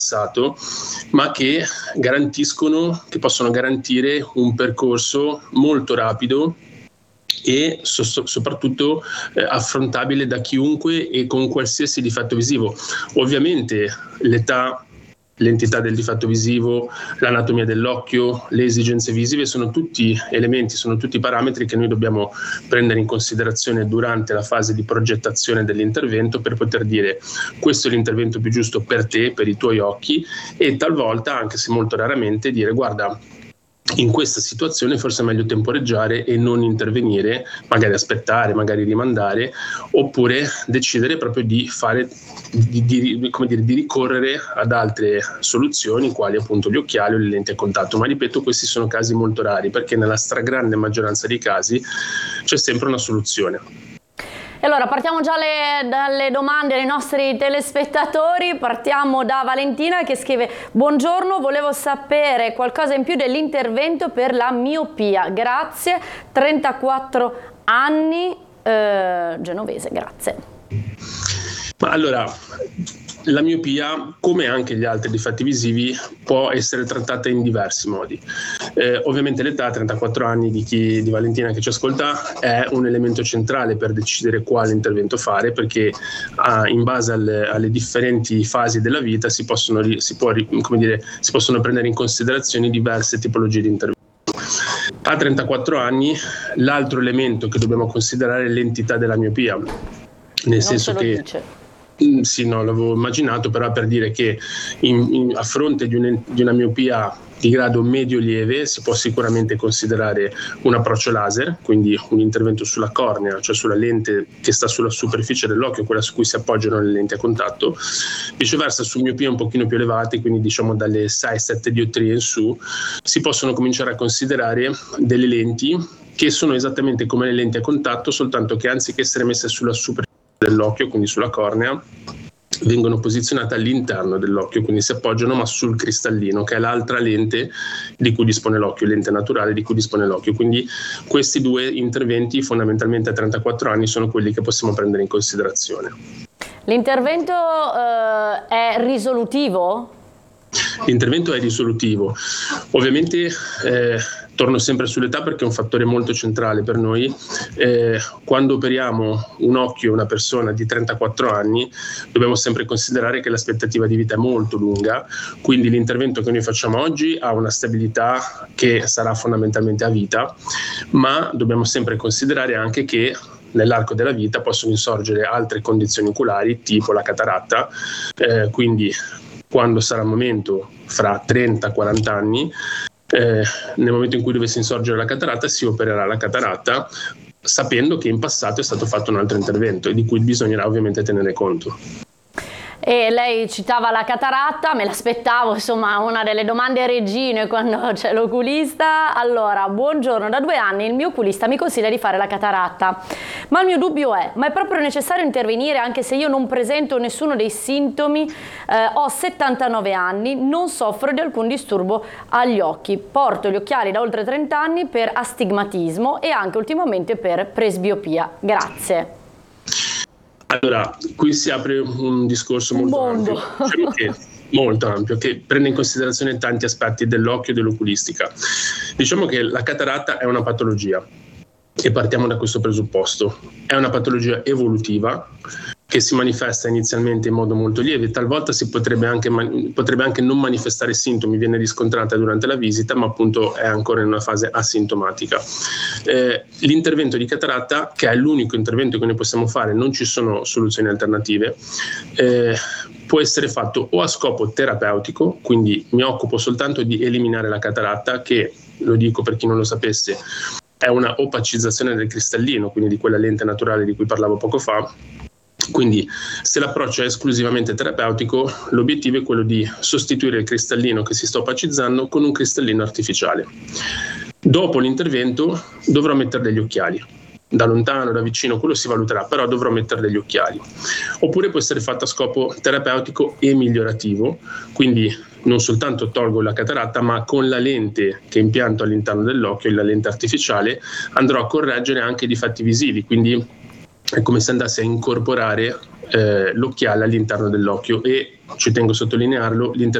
passato, ma che possono garantire un percorso molto rapido e soprattutto affrontabile da chiunque e con qualsiasi difetto visivo. Ovviamente l'età, l'entità del difetto visivo, l'anatomia dell'occhio, le esigenze visive sono tutti elementi, sono tutti parametri che noi dobbiamo prendere in considerazione durante la fase di progettazione dell'intervento per poter dire questo è l'intervento più giusto per te, per i tuoi occhi, e talvolta, anche se molto raramente, dire guarda, in questa situazione forse è meglio temporeggiare e non intervenire, magari aspettare, magari rimandare, oppure decidere proprio di ricorrere ad altre soluzioni, quali appunto gli occhiali o le lenti a contatto. Ma ripeto, questi sono casi molto rari, perché nella stragrande maggioranza dei casi c'è sempre una soluzione. E allora partiamo già dalle domande ai nostri telespettatori. Partiamo da Valentina che scrive: buongiorno, volevo sapere qualcosa in più dell'intervento per la miopia, grazie, 34 anni, genovese, grazie. Ma allora, la miopia, come anche gli altri difetti visivi, può essere trattata in diversi modi. Ovviamente l'età, 34 anni di Valentina che ci ascolta, è un elemento centrale per decidere quale intervento fare, perché in base alle differenti fasi della vita si possono prendere in considerazione diverse tipologie di intervento. A 34 anni l'altro elemento che dobbiamo considerare è l'entità della miopia, nel senso che sì, no, l'avevo immaginato, però per dire che a fronte di una miopia di grado medio-lieve si può sicuramente considerare un approccio laser, quindi un intervento sulla cornea, cioè sulla lente che sta sulla superficie dell'occhio, quella su cui si appoggiano le lenti a contatto. Viceversa, su miopie un pochino più elevate, quindi diciamo dalle 6-7 diottrie in su, si possono cominciare a considerare delle lenti che sono esattamente come le lenti a contatto, soltanto che anziché essere messe sulla superficie dell'occhio, quindi sulla cornea, vengono posizionate all'interno dell'occhio, quindi si appoggiano ma sul cristallino, che è l'altra lente di cui dispone l'occhio, lente naturale di cui dispone l'occhio. Quindi questi due interventi fondamentalmente a 34 anni sono quelli che possiamo prendere in considerazione. L'intervento è risolutivo? L'intervento è risolutivo. Ovviamente torno sempre sull'età perché è un fattore molto centrale per noi. Quando operiamo un occhio a una persona di 34 anni dobbiamo sempre considerare che l'aspettativa di vita è molto lunga, quindi l'intervento che noi facciamo oggi ha una stabilità che sarà fondamentalmente a vita, ma dobbiamo sempre considerare anche che nell'arco della vita possono insorgere altre condizioni oculari tipo la cataratta, quindi quando sarà il momento, fra 30-40 anni, nel momento in cui dovesse insorgere la cataratta, si opererà la cataratta, sapendo che in passato è stato fatto un altro intervento e di cui bisognerà ovviamente tenere conto. E lei citava la cataratta, me l'aspettavo, insomma, una delle domande regine quando c'è l'oculista. Allora, buongiorno, da 2 anni il mio oculista mi consiglia di fare la cataratta, ma il mio dubbio è, ma è proprio necessario intervenire anche se io non presento nessuno dei sintomi? Ho 79 anni, non soffro di alcun disturbo agli occhi, porto gli occhiali da oltre 30 anni per astigmatismo e anche ultimamente per presbiopia. Grazie. Allora, qui si apre un discorso molto ampio, molto ampio, che prende in considerazione tanti aspetti dell'occhio e dell'oculistica. Diciamo che la cataratta è una patologia e partiamo da questo presupposto. È una patologia evolutiva che si manifesta inizialmente in modo molto lieve, talvolta si potrebbe anche non manifestare sintomi, viene riscontrata durante la visita, ma appunto è ancora in una fase asintomatica. L'intervento di cataratta, che è l'unico intervento che noi possiamo fare, non ci sono soluzioni alternative, può essere fatto o a scopo terapeutico, quindi mi occupo soltanto di eliminare la cataratta, che, lo dico per chi non lo sapesse, è una opacizzazione del cristallino, quindi di quella lente naturale di cui parlavo poco fa. Quindi se l'approccio è esclusivamente terapeutico, l'obiettivo è quello di sostituire il cristallino che si sta opacizzando con un cristallino artificiale. Dopo l'intervento dovrò mettere degli occhiali. Da lontano, da vicino, quello si valuterà, però dovrò mettere degli occhiali. Oppure può essere fatto a scopo terapeutico e migliorativo, quindi non soltanto tolgo la cataratta, ma con la lente che impianto all'interno dell'occhio, la lente artificiale, andrò a correggere anche i difetti visivi, quindi è come se andassi a incorporare l'occhiale all'interno dell'occhio, e ci tengo a sottolinearlo,